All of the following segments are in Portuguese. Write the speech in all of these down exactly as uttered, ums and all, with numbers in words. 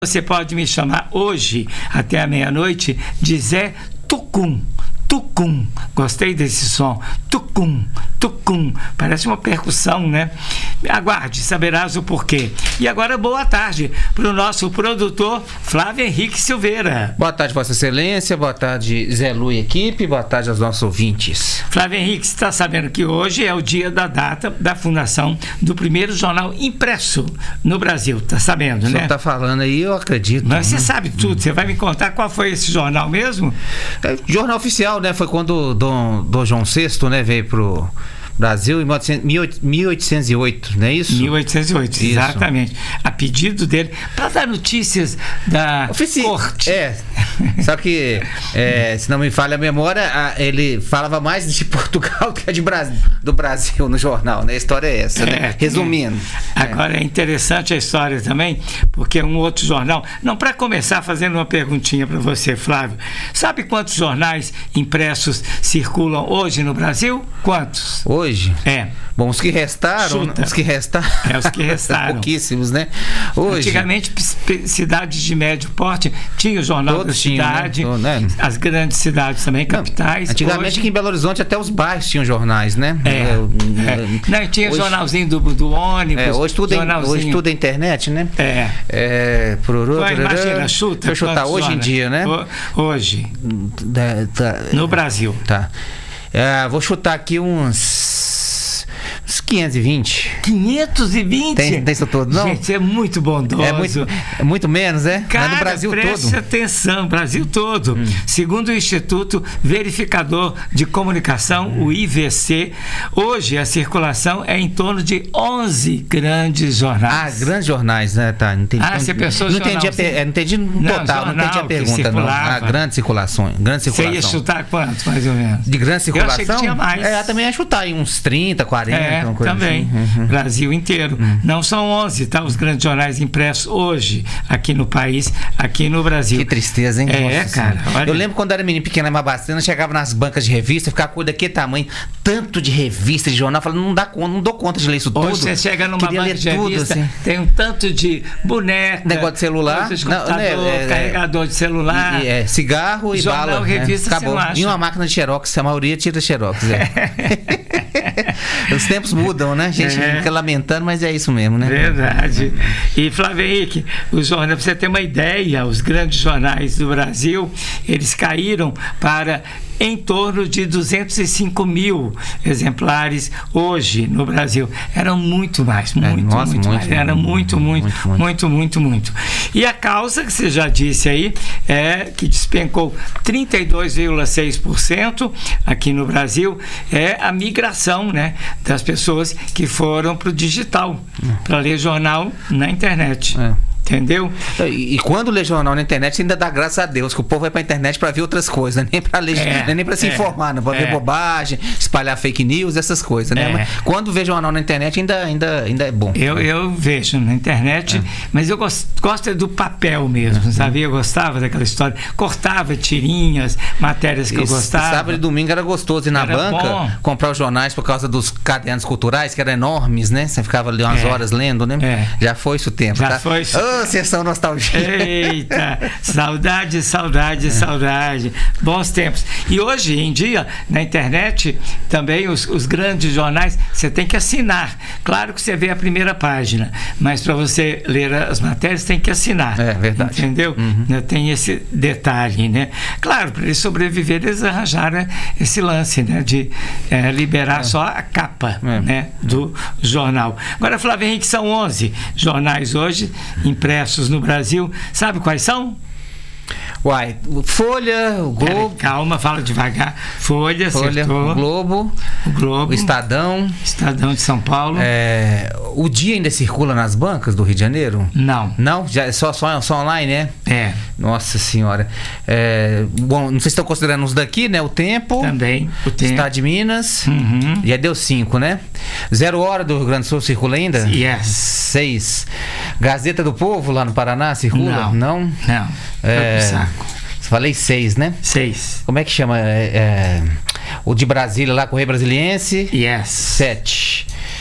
Você pode me chamar hoje até a meia-noite de Zé Tucum. Tucum. Gostei desse som. Tucum, tucum. Parece uma percussão, né? Aguarde, saberás o porquê. E agora, boa tarde para o nosso produtor Flávio Henrique Silveira. Boa tarde, Vossa Excelência. Boa tarde, Zé Lu e equipe. Boa tarde aos nossos ouvintes. Flávio Henrique, você está sabendo que hoje é o dia da data da fundação do primeiro jornal impresso no Brasil. Está sabendo, né? Você está falando aí, eu acredito. Mas você sabe tudo. Você vai me contar qual foi esse jornal mesmo? É, jornal oficial, né? Foi quando o Dom, Dom João sexto, né, veio pro Brasil em mil oitocentos e oito, não é isso? mil oitocentos e oito, isso. Exatamente. A pedido dele, para dar notícias da Ofici... corte. É, só que, é, se não me falha a memória, a, ele falava mais de Portugal do que de Brasil, do Brasil no jornal, né? A história é essa, né? É, Resumindo. É. Agora é interessante a história também, porque um outro jornal... Não, para começar, fazendo uma perguntinha para você, Flávio. Sabe quantos jornais impressos circulam hoje no Brasil? Quantos? Hoje? É. Bom, os que restaram, Chuta. os que restaram, é, os que restaram. pouquíssimos, né? Hoje, antigamente, cidades de médio porte tinha o jornal da cidade, tinham, né? As grandes cidades também, capitais. Não, antigamente hoje... aqui em Belo Horizonte até os bairros tinham jornais, né? É, é. Não, tinha hoje, jornalzinho do, do ônibus. É, hoje, tudo é, hoje tudo é internet, né? É. é pururu, Pô, imagina, chuta. Deixa eu chutar hoje jornais? Em dia, né? Hoje. Da, da, no Brasil. Tá. É, vou chutar aqui uns... quinhentos e vinte. quinhentos e vinte? Tem, tem isso todo, não? Gente, é muito bondoso. É muito, é muito menos, é? Cara, mas no Brasil preste todo. atenção, Brasil todo. Hum. Segundo o Instituto Verificador de Comunicação, hum. o I V C, hoje a circulação é em torno de onze grandes jornais. Ah, grandes jornais, né? Tá, não entendi. Ah, você pensou não entendi, a, não entendi no não, total, não entendi a pergunta, não. Ah, grande circulação, grande circulação. Você ia chutar quanto, mais ou menos? De grande circulação? Eu achei que tinha mais. É, eu também ia chutar em uns trinta, quarenta, é, uma coisa também. Assim. Uhum. Brasil inteiro. Uhum. Não são onze, tá? Os grandes jornais impressos hoje aqui no país, aqui no Brasil. Que tristeza, hein? É, Nossa, cara. Olha... Eu lembro quando era menino pequeno, em Mabastena, chegava nas bancas de revista, ficava com daquele tamanho, tanto de revista, de jornal, falando, não dá conta, não dou conta de ler isso tudo. Hoje você chega numa Queria banca de tudo, revista, assim. Tem um tanto de boneca, negócio de celular, de computador, não, né, é, carregador de celular, e, é, cigarro e jornal, bala. Revista, né? Acabou. E uma máquina de xerox, a maioria tira xerox. É. Os tempos mudam, né? A gente é. fica lamentando, mas é isso mesmo, né? Verdade. E, Flávio Henrique, os jornais, pra você ter uma ideia, os grandes jornais do Brasil, eles caíram para em torno de duzentos e cinco mil exemplares hoje no Brasil. Eram muito mais, muito, é, nossa, muito, muito mais. Era muito, muito, muito, muito, muito, muito, muito. E a causa que você já disse aí é que despencou trinta e dois vírgula seis por cento aqui no Brasil, é a migração, né, das pessoas que foram para o digital, para ler jornal na internet. É. Entendeu? E, e quando lê jornal na internet, ainda dá graças a Deus, que o povo vai pra internet pra ver outras coisas, nem pra ler, é, nem pra se é, informar, não pra é. ver bobagem, espalhar fake news, essas coisas, né? É. Mas quando vê jornal na internet, ainda, ainda, ainda é bom. Eu, eu vejo na internet, é. mas eu gosto, gosto do papel mesmo, é. sabe? Eu gostava daquela história, cortava tirinhas, matérias que Isso, eu gostava. Sábado e domingo era gostoso ir na era banca, bom. comprar os jornais por causa dos cadernos culturais, que eram enormes, né? Você ficava ali umas é. horas lendo, né? É. Já foi isso o tempo, Já tá? foi isso. Oh, sessão nostalgia. Eita, saudade, saudade, é. saudade. Bons tempos. E hoje em dia, na internet, também os, os grandes jornais, você tem que assinar. Claro que você vê a primeira página, mas para você ler as matérias, tem que assinar. É verdade. Entendeu? Uhum. Tem esse detalhe, né? Claro, para eles sobreviverem, eles arranjaram esse lance, né? De é, liberar é. só a capa é. né? do jornal. Agora, Flávio Henrique, são onze jornais hoje impressos no Brasil. Sabe quais são? Uai, Folha, o Globo. Pera, calma, fala devagar. Folha, Folha o Globo, o Globo, o Estadão. Estadão de São Paulo. É, o Dia ainda circula nas bancas do Rio de Janeiro? Não. Não? Já é só, só, só online, né? É. Nossa Senhora. É, bom, não sei se estão considerando os daqui, né? O Tempo. Também. O Tempo. Estado de Minas. Uhum. Já deu cinco, né? Zero Hora do Rio Grande do Sul circula ainda? Yes. Seis. Gazeta do Povo lá no Paraná circula? Não. Não? Não. É, saco. Falei seis, né? Seis. Como é que chama? É, é, o de Brasília lá, Correio Brasiliense? Yes. Sete.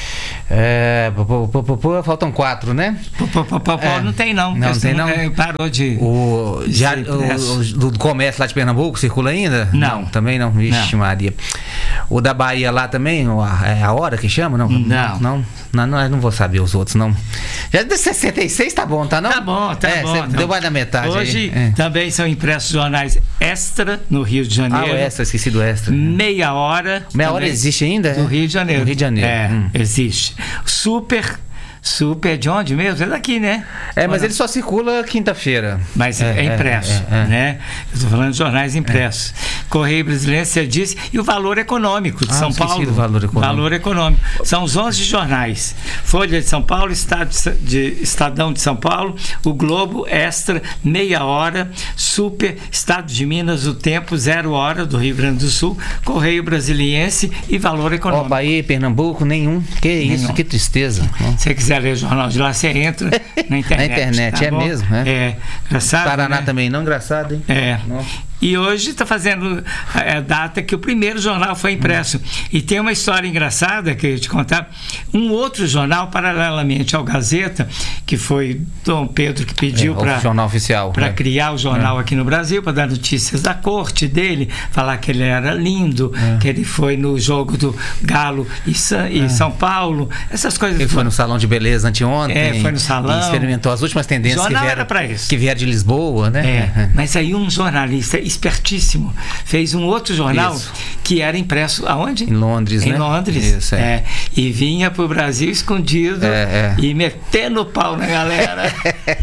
É, pô, pô, pô, pô, faltam quatro, né? Pô, pô, pô, pô, É. Não tem não. Não tem não? É, parou de... O, já, o, o do comércio lá de Pernambuco circula ainda? Não. não também não? Vixe, não. Maria. O da Bahia lá também, é a hora que chama? Não. Não. Não, não, não, não vou saber os outros, não. Já de sessenta e seis tá bom, tá não? Tá bom, tá é, bom. Tá deu bom. mais da metade. Hoje aí. É. também são impressos jornais Extra, no Rio de Janeiro. Ah, o Extra, esqueci do Extra. Meia Hora. Meia Hora existe ainda? Do Rio de Janeiro. Do Rio de Janeiro. É, hum. existe. Super... Super de onde mesmo? É daqui, né? É, mas ele só circula quinta-feira. Mas é, é impresso, é, é, né? Eu estou falando de jornais impressos. É. Correio Brasiliense, você disse, e o Valor Econômico de ah, São Paulo. Do valor econômico. Valor Econômico. São os onze jornais. Folha de São Paulo, Estado de, Estadão de São Paulo, o Globo, Extra, Meia Hora, Super, Estado de Minas, o Tempo, Zero Hora do Rio Grande do Sul, Correio Brasiliense e Valor Econômico. Ó, Bahia, Pernambuco, nenhum. Que isso, nenhum. Que tristeza. Se você quiser ler o jornal de lá, você entra na internet. Na internet, tá é bom? mesmo, é? É, engraçado, Paraná né? também não, engraçado, hein? É. Nossa. E hoje está fazendo a data que o primeiro jornal foi impresso. Hum. E tem uma história engraçada que eu ia te contar. Um outro jornal, paralelamente ao Gazeta, que foi Dom Pedro que pediu é, para jornal oficial para né? criar o jornal é. aqui no Brasil, para dar notícias da corte dele, falar que ele era lindo, é. que ele foi no jogo do Galo e, Sa e é. São Paulo, essas coisas. Ele foi no salão de beleza anteontem. É, foi no salão. Experimentou as últimas tendências que vieram, que vieram de Lisboa, né? É. Mas aí um jornalista espertíssimo fez um outro jornal Isso. que era impresso aonde? Em Londres, em né? Em Londres. Isso, é. É. E vinha pro Brasil escondido é, é. e metendo o pau na galera.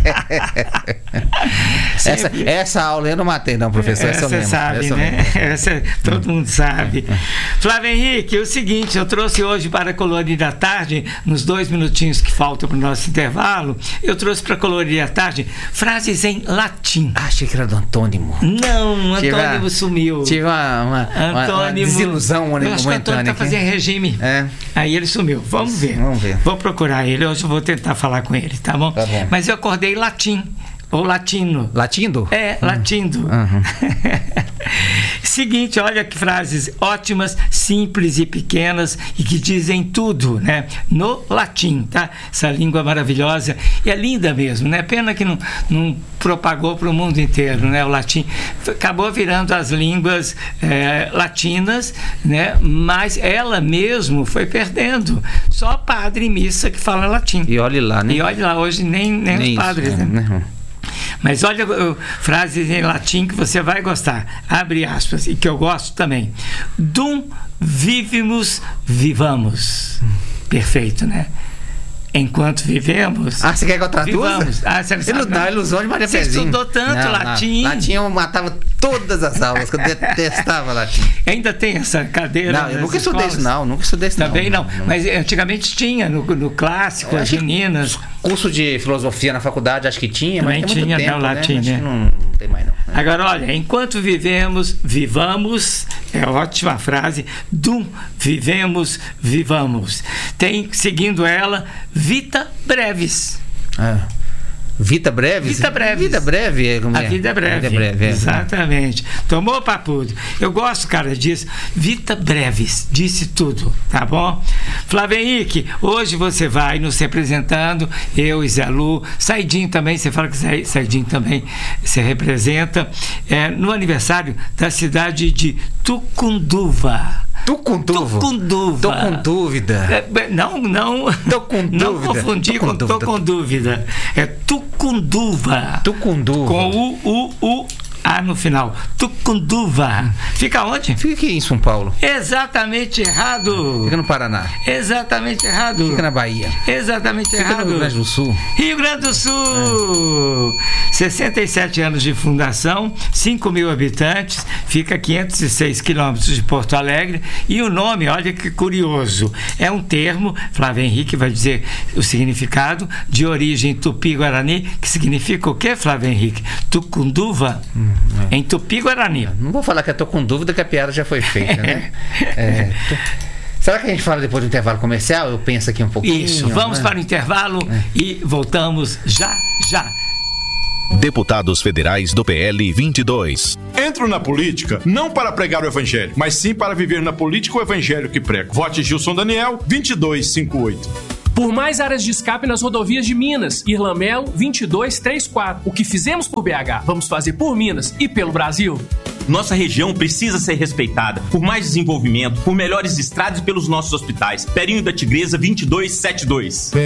essa, essa aula eu não matei, não, professor. Essa você sabe, essa né? Essa, todo mundo sabe. Flávio Henrique, é o seguinte, eu trouxe hoje para Colorir da Tarde, nos dois minutinhos que faltam para o nosso intervalo, eu trouxe para Colorir da Tarde frases em latim. Ah, achei que era do Antônimo. Não, Antônimo sumiu. Tive uma, uma, uma, uma desilusão momentânea. Eu acho que o Antônimo está fazendo regime. É. Aí ele sumiu. Vamos ver. Vamos ver. Vou procurar ele. Hoje eu vou tentar falar com ele, tá bom? Tá bom. Mas eu acordei latim. Ou latino. Latindo? É, hum. latindo. Uhum. Seguinte, olha que frases ótimas, simples e pequenas e que dizem tudo, né? No latim, tá? Essa língua maravilhosa e é linda mesmo, né? Pena que não, não propagou para o mundo inteiro, né? O latim acabou virando as línguas é, latinas, né? Mas ela mesmo foi perdendo. Só padre e missa que fala latim. E olhe lá, né? E olhe lá, hoje nem, nem, nem os padres, isso, né? né? Mas olha uh, frases em latim que você vai gostar. Abre aspas, e que eu gosto também. Dum vivimus vivamos. Perfeito, né? Enquanto vivemos. Ah, você quer que eu traduza? Vivamos. Ah, você não sabe, não, não, ilusão de Maria Você Pezinho. estudou tanto não, latim. Não. Latim eu matava todas as aulas, que eu detestava latim. Ainda tem essa cadeira? Não, eu nunca estudei isso, não. Nunca estudei isso, Também não. não. não. Mas antigamente tinha, no, no clássico, as meninas. Curso de filosofia na faculdade, acho que tinha, mas tem tinha, muito tempo, não, latim, né? né? Não, não tem mais, não. Agora, olha, enquanto vivemos, vivamos, é ótima frase, dum vivemos, vivamos. Tem, seguindo ela, vita brevis. Ah. Vita breves? Vita breves. Vida breve. É, como a é? vida breve. Vida breve é. Exatamente. Tomou papudo. Eu gosto, cara, disso. Vita breves. Disse tudo, tá bom? Flávio Henrique, hoje você vai nos representando, eu e Zé Lu, Saidinho também, você fala que Saidinho também se representa, é, no aniversário da cidade de Tucunduva. Tucunduva. Tucunduva. Tô com dúvida. É, não, não. Tô com dúvida. Não confundir com tô com dúvida. É Tucunduva. Tucunduva. Com U, U, U, A no final. Tucunduva. Fica onde? Fica aqui em São Paulo. Exatamente errado. Fica no Paraná. Exatamente errado. Fica na Bahia. Exatamente Fica errado. no Rio Grande do Sul. Rio Grande do Sul. É. sessenta e sete anos de fundação, cinco mil habitantes, fica a quinhentos e seis quilômetros de Porto Alegre. E o nome, olha que curioso, é um termo, Flávio Henrique vai dizer o significado, de origem tupi-guarani, que significa o quê, Flávio Henrique? Tucunduva, hum, é. Em tupi-guarani. Não vou falar que eu tô com dúvida, que a piada já foi feita, né? É, tô... Será que a gente fala depois do intervalo comercial? Eu penso aqui um pouquinho. Isso, vamos, né? Para o intervalo, é. E voltamos já, já. Deputados federais do P L vinte e dois. Entro na política não para pregar o evangelho, mas sim para viver na política o evangelho que prego. Vote Gilson Daniel, vinte e dois cinquenta e oito. Por mais áreas de escape nas rodovias de Minas, Irlan Melo, vinte e dois trinta e quatro. O que fizemos por B H, vamos fazer por Minas e pelo Brasil. Nossa região precisa ser respeitada por mais desenvolvimento, por melhores estradas e pelos nossos hospitais. Perinho da Tigresa, vinte e dois setenta e dois.